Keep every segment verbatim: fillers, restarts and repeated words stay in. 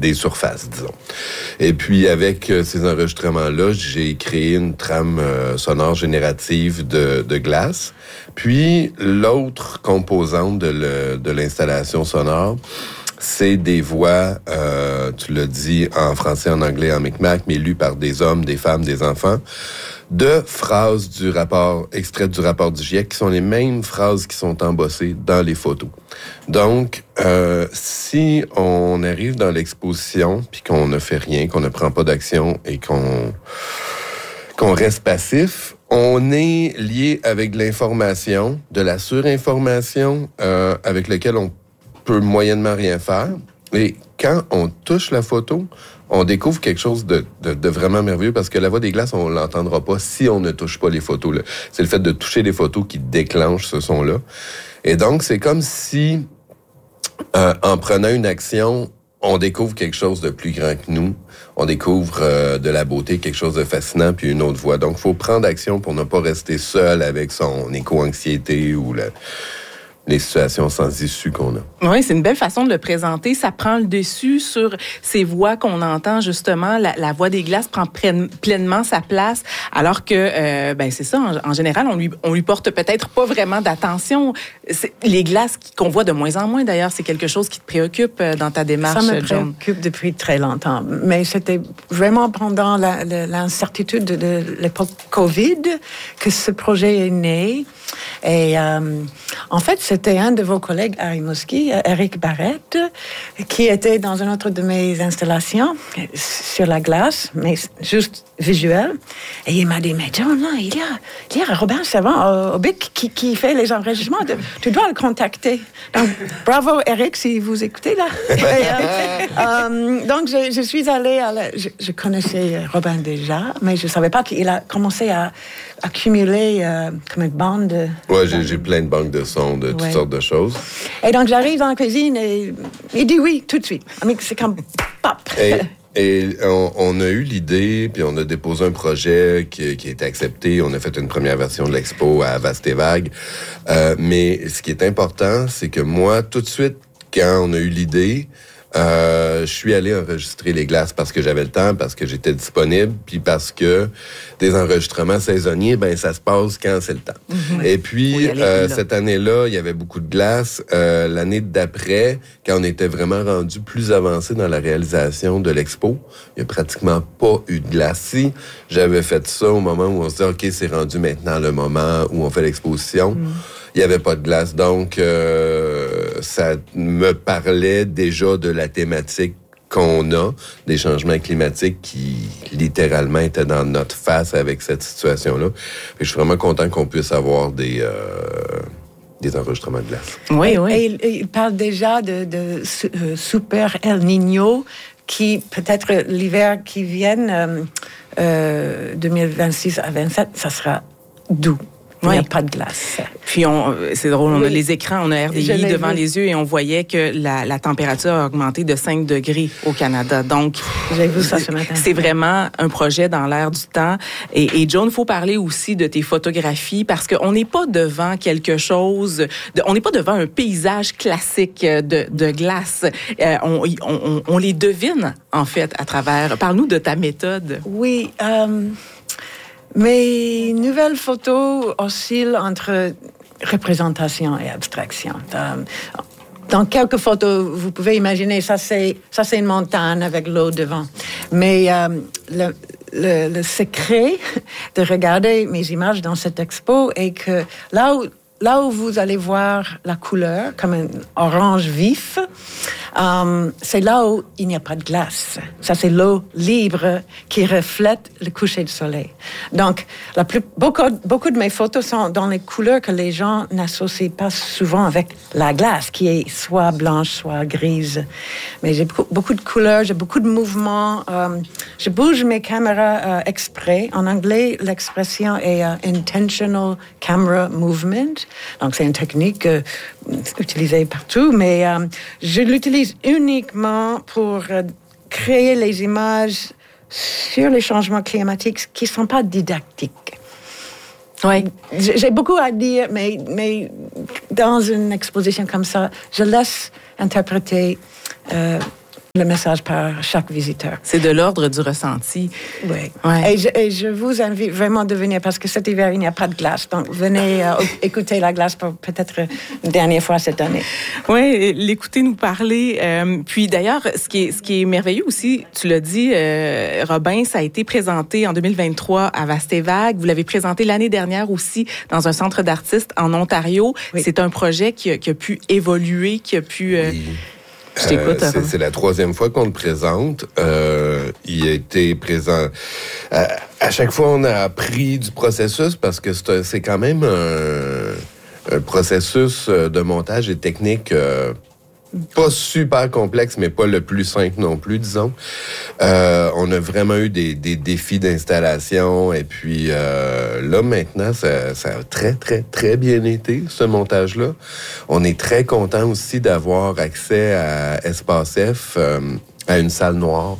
des surfaces, disons. Et puis, avec euh, ces enregistrements-là, j'ai créé une trame euh, sonore générative de, de glace. Puis, l'autre composante de, le, de l'installation sonore, c'est des voix, euh, tu l'as dit, en français, en anglais, en micmac, mais lues par des hommes, des femmes, des enfants, de phrases du rapport, extraites du rapport du GIEC, qui sont les mêmes phrases qui sont embossées dans les photos. Donc, euh, si on arrive dans l'exposition, puis qu'on ne fait rien, qu'on ne prend pas d'action et qu'on, qu'on reste passif, on est lié avec de l'information, de la surinformation, euh, avec laquelle on peut moyennement rien faire. Et quand on touche la photo, on découvre quelque chose de, de, de vraiment merveilleux parce que la voix des glaces, on l'entendra pas si on ne touche pas les photos. Là. C'est le fait de toucher les photos qui déclenche ce son-là. Et donc, c'est comme si, euh, en prenant une action, on découvre quelque chose de plus grand que nous. On découvre euh, de la beauté, quelque chose de fascinant, puis une autre voix. Donc, il faut prendre action pour ne pas rester seul avec son éco-anxiété ou la... les situations sans issue qu'on a. Oui, c'est une belle façon de le présenter. Ça prend le dessus sur ces voix qu'on entend, justement. La, la voix des glaces prend pleine, pleinement sa place, alors que, euh, ben c'est ça, en, en général, on lui, on lui porte peut-être pas vraiment d'attention. C'est, les glaces qu'on voit de moins en moins, d'ailleurs, c'est quelque chose qui te préoccupe dans ta démarche, Ça me Joan. préoccupe depuis très longtemps. Mais c'était vraiment pendant la, la, l'incertitude de, de l'époque COVID que ce projet est né. Et euh, en fait, c'était un de vos collègues à Rimouski, Eric Barrette, qui était dans une autre de mes installations sur la glace, mais juste visuel. Et il m'a dit, mais John, là, il y a, il y a Robin Savant au B I C qui, qui fait les enregistrements. De, tu dois le contacter. Donc, bravo, Eric, si vous écoutez là. Et, euh, euh, donc, je, je suis allée à la, je, je connaissais Robin déjà, mais je ne savais pas qu'il a commencé à accumuler euh, comme une bande de... Ouais, j'ai, j'ai plein de banques de sons, de toutes ouais. sortes de choses. Et donc, j'arrive dans la cuisine et il dit oui, tout de suite. I mean, c'est comme pop. Et, et on, on a eu l'idée, puis on a déposé un projet qui, qui a été accepté. On a fait une première version de l'expo à Vaste et Vague. Euh, mais ce qui est important, c'est que moi, tout de suite, quand on a eu l'idée, Euh, je suis allé enregistrer les glaces parce que j'avais le temps, parce que j'étais disponible, puis parce que des enregistrements saisonniers, ben ça se passe quand c'est le temps. Mm-hmm. Et puis, euh, cette année-là, il y avait beaucoup de glace. Euh, l'année d'après, quand on était vraiment rendu plus avancé dans la réalisation de l'expo, il n'y a pratiquement pas eu de glace. Si j'avais fait ça au moment où on se dit, OK, c'est rendu maintenant le moment où on fait l'exposition, mm. il n'y avait pas de glace. Donc, euh, ça me parlait déjà de la thématique qu'on a, des changements climatiques qui, littéralement, étaient dans notre face avec cette situation-là. Et je suis vraiment content qu'on puisse avoir des, euh, des enregistrements de glace. Oui, oui. Et il, il parle déjà de, de euh, super El Niño, qui, peut-être l'hiver qui vient, euh, euh, deux mille vingt-six à vingt-sept, ça sera doux. Il n'y a pas de glace. Puis, on, c'est drôle, on oui. a les écrans, on a R D I devant vu. les yeux et on voyait que la, la température a augmenté de cinq degrés au Canada. Donc, j'ai vu ça ce matin. C'est vraiment un projet dans l'air du temps. Et, et Joan, il faut parler aussi de tes photographies parce qu'on n'est pas devant quelque chose, de, on n'est pas devant un paysage classique de, de glace. Euh, on, on, on les devine, en fait, à travers... Parle-nous de ta méthode. Oui, euh... mes nouvelles photos oscillent entre représentation et abstraction. Dans quelques photos, vous pouvez imaginer, ça c'est, ça c'est une montagne avec l'eau devant. Mais euh, le, le, le secret de regarder mes images dans cette expo est que là où, là où vous allez voir la couleur, comme un orange vif, euh, c'est là où il n'y a pas de glace. Ça, c'est l'eau libre qui reflète le coucher du soleil. Donc, la plus, beaucoup, beaucoup de mes photos sont dans les couleurs que les gens n'associent pas souvent avec la glace, qui est soit blanche, soit grise. Mais j'ai beaucoup, beaucoup de couleurs, j'ai beaucoup de mouvements. Euh, je bouge mes caméras euh, exprès. En anglais, l'expression est euh, intentional camera movement. Donc, c'est une technique euh, utilisée partout, mais euh, je l'utilise uniquement pour euh, créer les images sur les changements climatiques qui ne sont pas didactiques. Oui. J'ai beaucoup à dire, mais, mais dans une exposition comme ça, je laisse interpréter euh, le message par chaque visiteur. C'est de l'ordre du ressenti. Oui. Ouais. Et, je, et je vous invite vraiment de venir parce que cet hiver, il n'y a pas de glace. Donc, venez euh, écouter la glace pour peut-être une dernière fois cette année. Oui, l'écouter nous parler. Euh, puis d'ailleurs, ce qui est, ce qui est merveilleux aussi, tu l'as dit, euh, Robin, ça a été présenté en deux mille vingt-trois à Vaste et Vague. Vous l'avez présenté l'année dernière aussi dans un centre d'artistes en Ontario. Oui. C'est un projet qui a, qui a pu évoluer, qui a pu... Euh, oui. Je t'écoute. Euh, c'est, c'est la troisième fois qu'on le présente. Euh, il a été présent. À, à chaque fois, on a appris du processus parce que c'est, c'est quand même un, un processus de montage et technique euh, pas super complexe, mais pas le plus simple non plus, disons. Euh, on a vraiment eu des, des défis d'installation et puis euh, là, maintenant, ça, ça a très, très, très bien été, ce montage-là. On est très content aussi d'avoir accès à Espace F, euh, à une salle noire.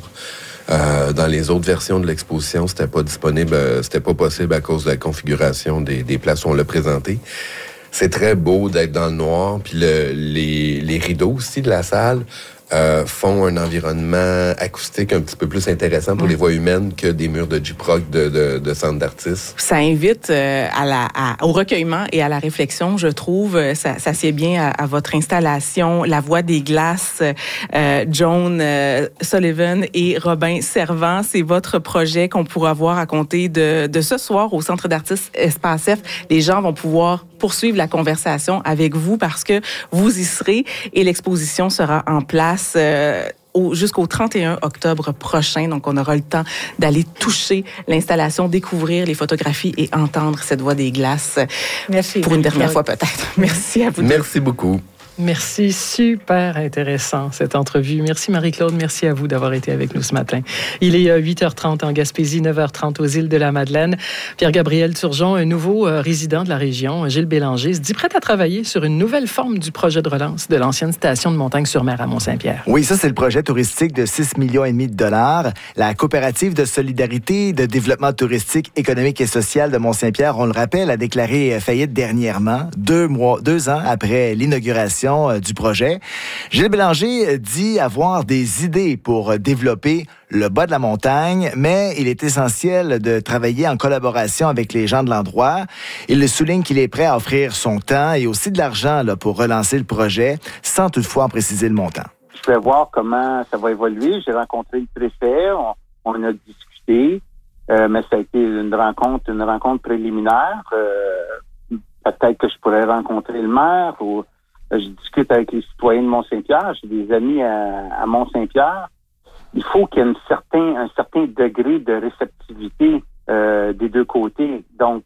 Euh, dans les autres versions de l'exposition, c'était pas disponible, c'était pas possible à cause de la configuration des, des places où on l'a présenté. C'est très beau d'être dans le noir, puis le, les, les rideaux aussi de la salle euh, font un environnement acoustique un petit peu plus intéressant pour ouais. les voix humaines que des murs de J-Proc de, de, de centre d'artistes. Ça invite euh, à la, à, au recueillement et à la réflexion, je trouve. Ça, ça sied bien à, à votre installation. La Voix des glaces, euh, Joan euh, Sullivan et Robin Servant, c'est votre projet qu'on pourra voir à compter de, de ce soir au Centre d'artistes Espace F. Les gens vont pouvoir poursuivre la conversation avec vous parce que vous y serez et l'exposition sera en place euh, au, jusqu'au trente et un octobre prochain. Donc, on aura le temps d'aller toucher l'installation, découvrir les photographies et entendre cette Voix des glaces. Merci. Pour une dernière fois peut-être. Merci à vous. Merci beaucoup. Merci, super intéressant cette entrevue. Merci Marie-Claude, merci à vous d'avoir été avec nous ce matin. Il est huit heures trente en Gaspésie, neuf heures trente aux îles de la Madeleine. Pierre-Gabriel Turgeon, un nouveau euh, résident de la région, Gilles Bélanger, se dit prêt à travailler sur une nouvelle forme du projet de relance de l'ancienne station de Montagne-sur-Mer à Mont-Saint-Pierre. Oui, ça c'est le projet touristique de six millions et demi de dollars. La coopérative de solidarité, de développement touristique, économique et social de Mont-Saint-Pierre, on le rappelle, a déclaré faillite dernièrement, deux mois, deux ans après l'inauguration du projet. Gilles Bélanger dit avoir des idées pour développer le bas de la montagne, mais il est essentiel de travailler en collaboration avec les gens de l'endroit. Il souligne qu'il est prêt à offrir son temps et aussi de l'argent là, pour relancer le projet, sans toutefois en préciser le montant. Je vais voir comment ça va évoluer. J'ai rencontré le préfet, on, on a discuté, euh, mais ça a été une rencontre, une rencontre préliminaire. Euh, peut-être que je pourrais rencontrer le maire ou je discute avec les citoyens de Mont-Saint-Pierre. J'ai des amis à, à Mont-Saint-Pierre. Il faut qu'il y ait un certain, un certain degré de réceptivité euh, des deux côtés. Donc,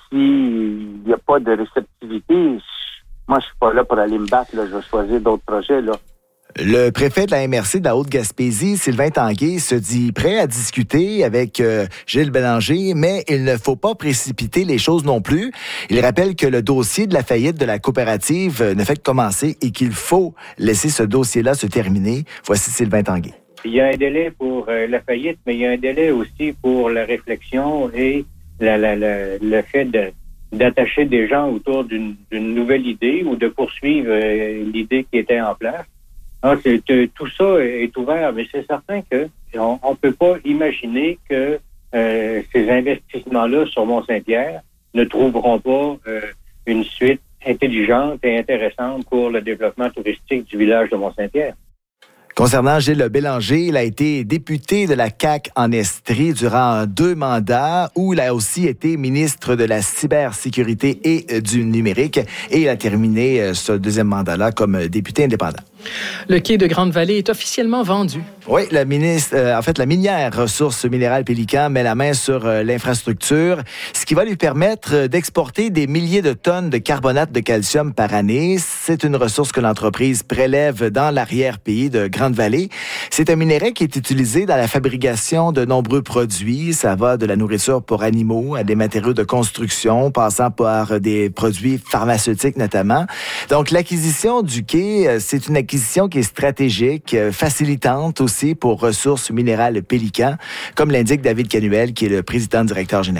s'il n'y a pas de réceptivité, moi, je suis pas là pour aller me battre. Là. Je vais choisir d'autres projets. Là. Le préfet de la M R C de la Haute-Gaspésie, Sylvain Tanguay, se dit prêt à discuter avec euh, Gilles Bélanger, mais il ne faut pas précipiter les choses non plus. Il rappelle que le dossier de la faillite de la coopérative euh, ne fait que commencer et qu'il faut laisser ce dossier-là se terminer. Voici Sylvain Tanguay. Il y a un délai pour euh, la faillite, mais il y a un délai aussi pour la réflexion et la, la, la, le fait de, d'attacher des gens autour d'une, d'une nouvelle idée ou de poursuivre euh, l'idée qui était en place. Ah, c'est, tout ça est ouvert, mais c'est certain que on, on peut pas imaginer que euh, ces investissements-là sur Mont-Saint-Pierre ne trouveront pas euh, une suite intelligente et intéressante pour le développement touristique du village de Mont-Saint-Pierre. Concernant Gilles Bélanger, il a été député de la C A Q en Estrie durant deux mandats où il a aussi été ministre de la cybersécurité et du numérique et il a terminé ce deuxième mandat-là comme député indépendant. Le quai de Grande-Vallée est officiellement vendu. Oui, la ministre, euh, en fait, la minière Ressources minérales Pélican met la main sur euh, l'infrastructure, ce qui va lui permettre d'exporter des milliers de tonnes de carbonate de calcium par année. C'est une ressource que l'entreprise prélève dans l'arrière-pays de Grande-Vallée. C'est un minerai qui est utilisé dans la fabrication de nombreux produits. Ça va de la nourriture pour animaux à des matériaux de construction, passant par des produits pharmaceutiques notamment. Donc, l'acquisition du quai, c'est une acquisition qui est stratégique, facilitante aussi pour Ressources minérales Pélican, comme l'indique David Canuel, qui est le président directeur général.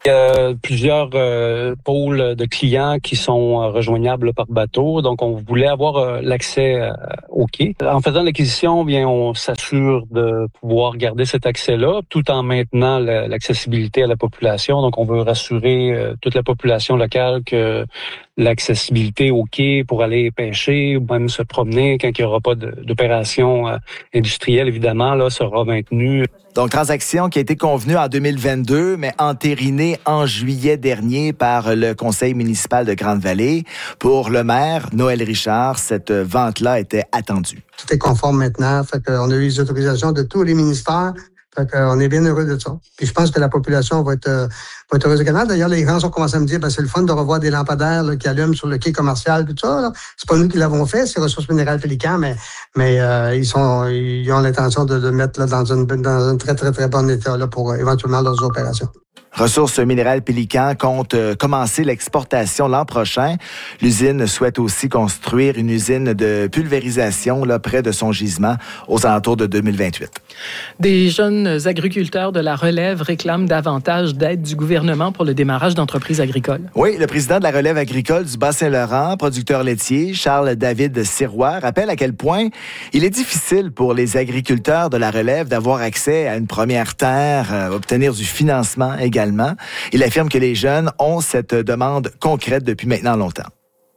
Il y a plusieurs euh, pôles de clients qui sont euh, rejoignables par bateau. Donc, on voulait avoir euh, l'accès euh, au quai. En faisant l'acquisition, bien, on s'assure de pouvoir garder cet accès-là tout en maintenant la, l'accessibilité à la population. Donc, on veut rassurer euh, toute la population locale que l'accessibilité au quai pour aller pêcher ou même se promener quand il n'y aura pas de, d'opération euh, industrielle, évidemment, là, sera maintenue. Donc, transaction qui a été convenue en deux mille vingt-deux, mais entérinée en juillet dernier par le conseil municipal de Grande-Vallée. Pour le maire, Noël Richard, cette vente-là était attendue. Tout est conforme maintenant. Fait qu'on a eu les autorisations de tous les ministères. Fait qu'on est bien heureux de ça. Puis je pense que la population va être, euh, va être heureuse également. D'ailleurs, les grands ont commencé à me dire, ben, c'est le fun de revoir des lampadaires là, qui allument sur le quai commercial, tout ça. Là. C'est pas nous qui l'avons fait, c'est Ressources minérales Pélican, mais, mais euh, ils sont, ils ont l'intention de le mettre là, dans, une, dans un très, très, très bon état là, pour euh, éventuellement leurs opérations. Ressources minérales Pélican compte commencer l'exportation l'an prochain. L'usine souhaite aussi construire une usine de pulvérisation là, près de son gisement aux alentours de deux mille vingt-huit. Des jeunes agriculteurs de la relève réclament davantage d'aide du gouvernement pour le démarrage d'entreprises agricoles. Oui, le président de la relève agricole du Bas-Saint-Laurent, producteur laitier, Charles-David Sirois, rappelle à quel point il est difficile pour les agriculteurs de la relève d'avoir accès à une première terre, euh, obtenir du financement également. Il affirme que les jeunes ont cette demande concrète depuis maintenant longtemps.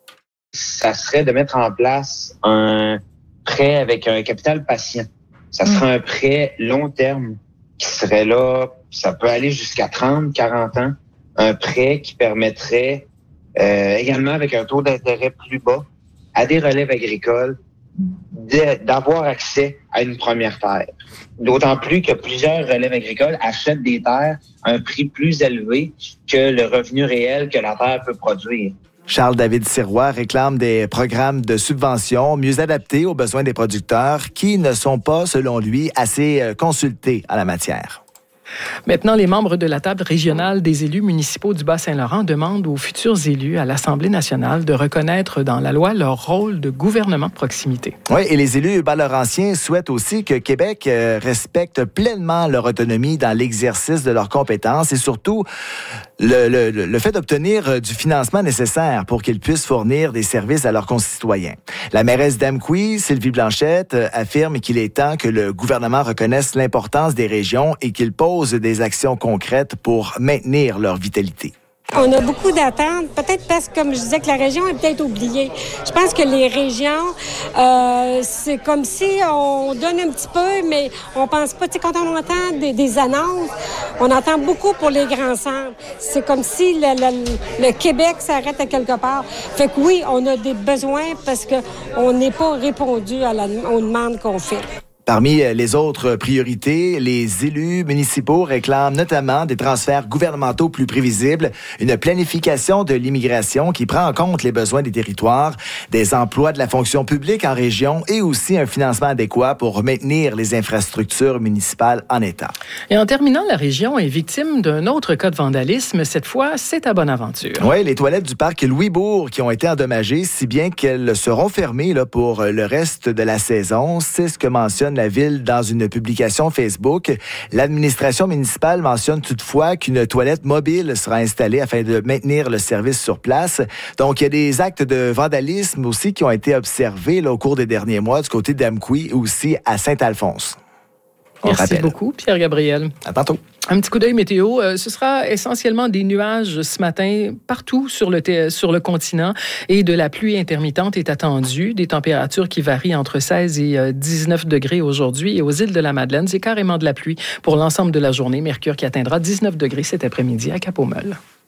Ça serait de mettre en place un prêt avec un capital patient. Ça serait un prêt long terme qui serait là, ça peut aller jusqu'à trente, quarante ans. Un prêt qui permettrait euh, également avec un taux d'intérêt plus bas à des relèves agricoles de, d'avoir accès à une première terre. D'autant plus que plusieurs relèves agricoles achètent des terres à un prix plus élevé que le revenu réel que la terre peut produire. Charles-David Sirois réclame des programmes de subvention mieux adaptés aux besoins des producteurs qui ne sont pas, selon lui, assez consultés en la matière. Maintenant, les membres de la table régionale des élus municipaux du Bas-Saint-Laurent demandent aux futurs élus à l'Assemblée nationale de reconnaître dans la loi leur rôle de gouvernement de proximité. Oui, et les élus bas-laurentiens souhaitent aussi que Québec respecte pleinement leur autonomie dans l'exercice de leurs compétences et surtout le, le, le fait d'obtenir du financement nécessaire pour qu'ils puissent fournir des services à leurs concitoyens. La mairesse d'Amqui, Sylvie Blanchette, affirme qu'il est temps que le gouvernement reconnaisse l'importance des régions et qu'il pose des actions concrètes pour maintenir leur vitalité. On a beaucoup d'attentes, peut-être parce que, comme je disais, que la région est peut-être oubliée. Je pense que les régions, euh, c'est comme si on donne un petit peu, mais on pense pas. Tu sais, quand on entend des, des annonces, on entend beaucoup pour les grands centres. C'est comme si le, le, le Québec s'arrête à quelque part. Fait que oui, on a des besoins parce que on n'est pas répondu à la, aux demandes qu'on fait. Parmi les autres priorités, les élus municipaux réclament notamment des transferts gouvernementaux plus prévisibles, une planification de l'immigration qui prend en compte les besoins des territoires, des emplois de la fonction publique en région et aussi un financement adéquat pour maintenir les infrastructures municipales en état. Et en terminant, la région est victime d'un autre cas de vandalisme. Cette fois, c'est à Bonaventure. Oui, les toilettes du parc Louis-Bourg qui ont été endommagées, si bien qu'elles seront fermées là, pour le reste de la saison. C'est ce que mentionne la ville dans une publication Facebook. L'administration municipale mentionne toutefois qu'une toilette mobile sera installée afin de maintenir le service sur place. Donc, il y a des actes de vandalisme aussi qui ont été observés là, au cours des derniers mois du côté d'Amqui et aussi à Saint-Alphonse. On Merci rappelle. beaucoup, Pierre-Gabriel. À tantôt. Un petit coup d'œil météo. Euh, ce sera essentiellement des nuages ce matin partout sur le, t- sur le continent et de la pluie intermittente est attendue. Des températures qui varient entre seize et dix-neuf degrés aujourd'hui. Et aux îles de la Madeleine, c'est carrément de la pluie pour l'ensemble de la journée. Mercure qui atteindra dix-neuf degrés cet après-midi à Cap-aux-Meules.